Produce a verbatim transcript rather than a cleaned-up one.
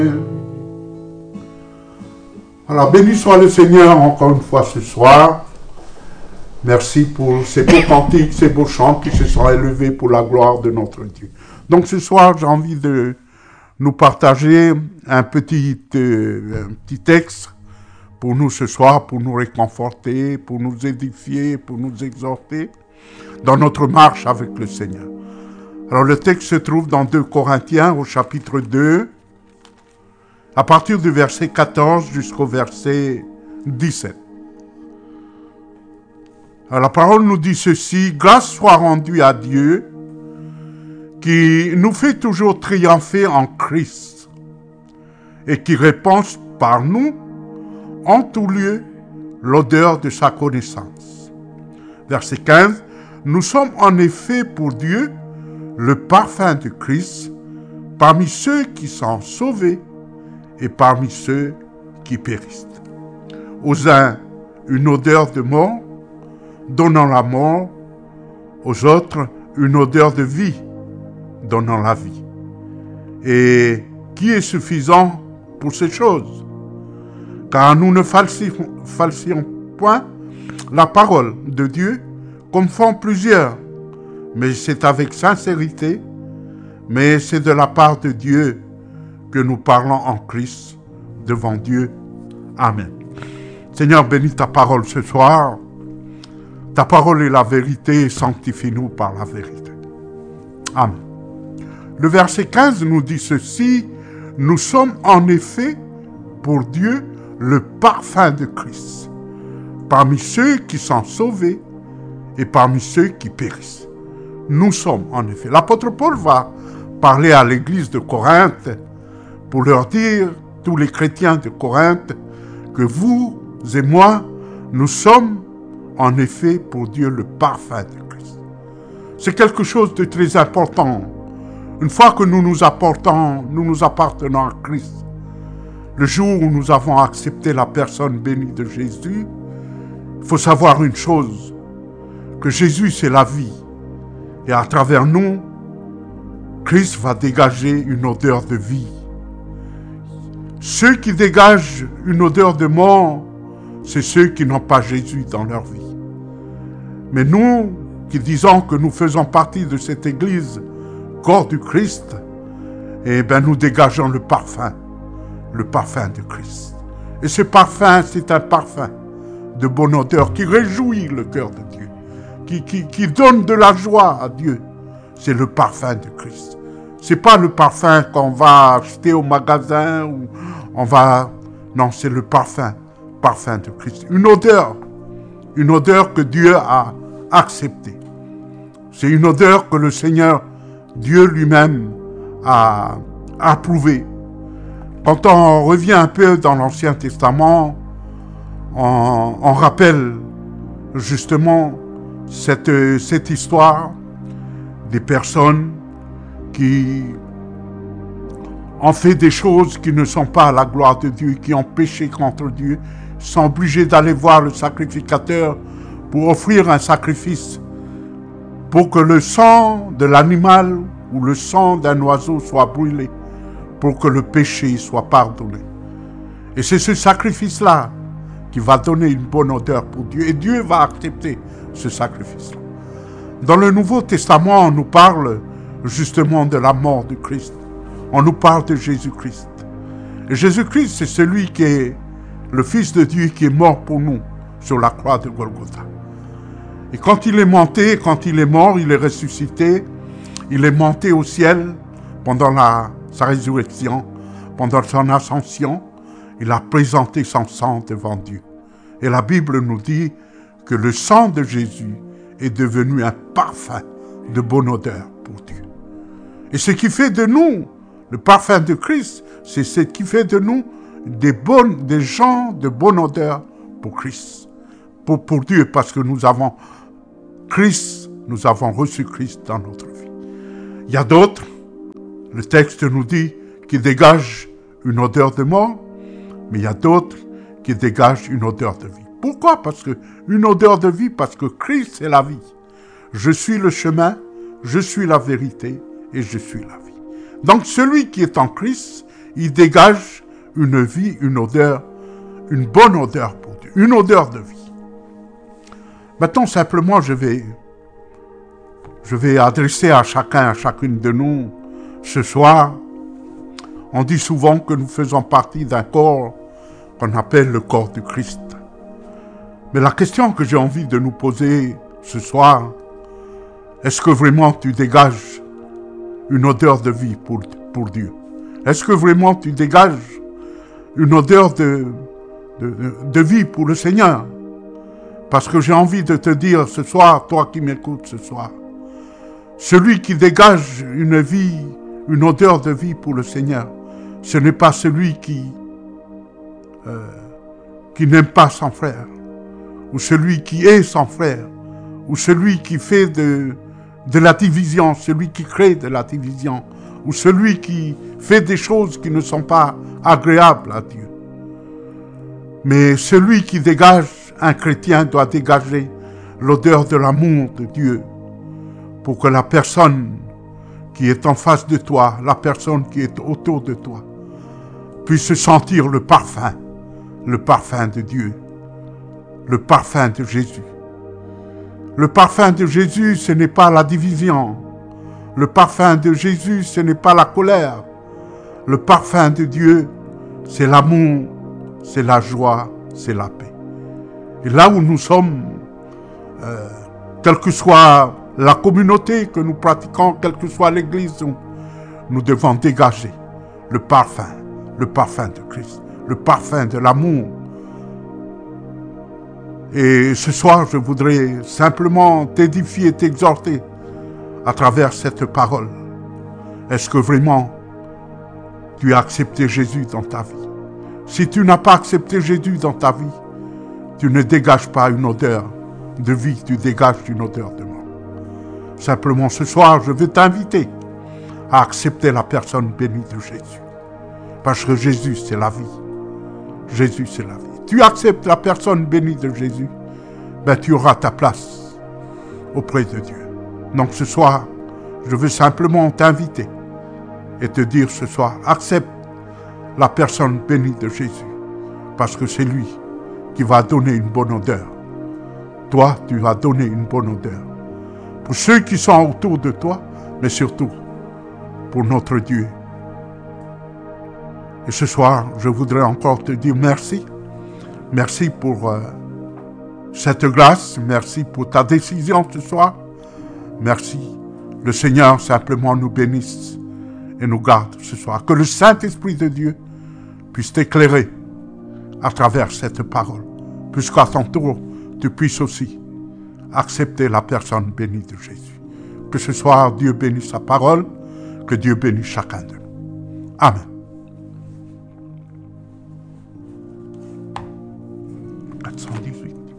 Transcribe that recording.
Alors, béni soit le Seigneur encore une fois ce soir. Merci pour ces beaux cantiques, ces beaux chants qui se sont élevés pour la gloire de notre Dieu. Donc ce soir, j'ai envie de nous partager un petit, euh, un petit texte pour nous ce soir, pour nous réconforter, pour nous édifier, pour nous exhorter dans notre marche avec le Seigneur. Alors le texte se trouve dans deux Corinthiens au chapitre deux, à partir du verset quatorze jusqu'au verset dix-sept. Alors, la parole nous dit ceci: grâce soit rendue à Dieu qui nous fait toujours triompher en Christ et qui répand par nous en tout lieu l'odeur de sa connaissance. Verset quinze. Nous sommes en effet pour Dieu le parfum de Christ parmi ceux qui sont sauvés et parmi ceux qui périssent. Aux uns, une odeur de mort, donnant la mort, aux autres, une odeur de vie, donnant la vie. Et qui est suffisant pour ces choses? Car nous ne falsifions, falsifions point la parole de Dieu, comme font plusieurs, mais c'est avec sincérité, mais c'est de la part de Dieu que nous parlons en Christ devant Dieu. Amen. Seigneur, bénis ta parole ce soir. Ta parole est la vérité, sanctifie-nous par la vérité. Amen. Le verset quinze nous dit ceci: nous sommes en effet pour Dieu le parfum de Christ, parmi ceux qui sont sauvés et parmi ceux qui périssent. Nous sommes en effet. L'apôtre Paul va parler à l'église de Corinthe pour leur dire, tous les chrétiens de Corinthe, que vous et moi, nous sommes en effet pour Dieu le parfum de Christ. C'est quelque chose de très important. Une fois que nous nous apportons, nous nous appartenons à Christ, le jour où nous avons accepté la personne bénie de Jésus, il faut savoir une chose, que Jésus c'est la vie. Et à travers nous, Christ va dégager une odeur de vie. Ceux qui dégagent une odeur de mort, c'est ceux qui n'ont pas Jésus dans leur vie. Mais nous, qui disons que nous faisons partie de cette Église, corps du Christ, eh bien nous dégageons le parfum, le parfum de Christ. Et ce parfum, c'est un parfum de bonne odeur qui réjouit le cœur de Dieu, qui, qui, qui donne de la joie à Dieu. C'est le parfum de Christ. C'est pas le parfum qu'on va acheter au magasin ou on va... Non, c'est le parfum, parfum de Christ. Une odeur, une odeur que Dieu a acceptée. C'est une odeur que le Seigneur, Dieu lui-même, a approuvée. Quand on revient un peu dans l'Ancien Testament, on, on rappelle justement cette, cette histoire des personnes qui ont fait des choses qui ne sont pas à la gloire de Dieu, qui ont péché contre Dieu, sont obligés d'aller voir le sacrificateur pour offrir un sacrifice, pour que le sang de l'animal ou le sang d'un oiseau soit brûlé, pour que le péché soit pardonné. Et c'est ce sacrifice-là qui va donner une bonne odeur pour Dieu, et Dieu va accepter ce sacrifice-là. Dans le Nouveau Testament, on nous parle justement de la mort de Christ. On nous parle de Jésus-Christ. Et Jésus-Christ, c'est celui qui est le Fils de Dieu qui est mort pour nous sur la croix de Golgotha. Et quand il est monté, quand il est mort, il est ressuscité, il est monté au ciel pendant la, sa résurrection, pendant son ascension, il a présenté son sang devant Dieu. Et la Bible nous dit que le sang de Jésus est devenu un parfum de bonne odeur pour Dieu. Et ce qui fait de nous, le parfum de Christ, c'est ce qui fait de nous des, bonnes, des gens de bonne odeur pour Christ, pour, pour Dieu, parce que nous avons Christ, nous avons reçu Christ dans notre vie. Il y a d'autres, le texte nous dit, qui dégagent une odeur de mort, mais il y a d'autres qui dégagent une odeur de vie. Pourquoi? Parce que une odeur de vie, parce que Christ c'est la vie. Je suis le chemin, je suis la vérité et je suis la vie. Donc celui qui est en Christ, il dégage une vie, une odeur, une bonne odeur pour Dieu, une odeur de vie. Maintenant, simplement, je vais, je vais adresser à chacun, à chacune de nous, ce soir. On dit souvent que nous faisons partie d'un corps qu'on appelle le corps du Christ. Mais la question que j'ai envie de nous poser ce soir, est-ce que vraiment tu dégages une odeur de vie pour, pour Dieu? Est-ce que vraiment tu dégages une odeur de, de, de vie pour le Seigneur? Parce que j'ai envie de te dire ce soir, toi qui m'écoutes ce soir, celui qui dégage une vie, une odeur de vie pour le Seigneur, ce n'est pas celui qui, euh, qui n'aime pas son frère, ou celui qui est son frère, ou celui qui fait de, de la division, celui qui crée de la division, ou celui qui fait des choses qui ne sont pas agréables à Dieu. Mais celui qui dégage, un chrétien doit dégager l'odeur de l'amour de Dieu pour que la personne qui est en face de toi, la personne qui est autour de toi, puisse sentir le parfum, le parfum de Dieu, le parfum de Jésus. Le parfum de Jésus, ce n'est pas la division. Le parfum de Jésus, ce n'est pas la colère. Le parfum de Dieu, c'est l'amour, c'est la joie, c'est la paix. Et là où nous sommes, euh, quelle que soit la communauté que nous pratiquons, quelle que soit l'église, nous devons dégager le parfum, le parfum de Christ, le parfum de l'amour. Et ce soir, je voudrais simplement t'édifier et t'exhorter à travers cette parole. Est-ce que vraiment tu as accepté Jésus dans ta vie? Si tu n'as pas accepté Jésus dans ta vie, tu ne dégages pas une odeur de vie, tu dégages une odeur de mort. Simplement ce soir, je vais t'inviter à accepter la personne bénie de Jésus. Parce que Jésus, c'est la vie. Jésus, c'est la vie. Tu acceptes la personne bénie de Jésus, ben tu auras ta place auprès de Dieu. Donc ce soir, je veux simplement t'inviter et te dire ce soir, accepte la personne bénie de Jésus, parce que c'est lui qui va donner une bonne odeur. Toi, tu vas donner une bonne odeur. Pour ceux qui sont autour de toi, mais surtout pour notre Dieu. Et ce soir, je voudrais encore te dire merci. Merci pour euh, cette grâce. Merci pour ta décision ce soir. Merci. Le Seigneur simplement nous bénisse et nous garde ce soir. Que le Saint-Esprit de Dieu puisse t'éclairer à travers cette parole. Puisqu'à ton tour, tu puisses aussi accepter la personne bénie de Jésus. Que ce soir, Dieu bénisse sa parole. Que Dieu bénisse chacun de nous. Amen. quatre cent dix-huit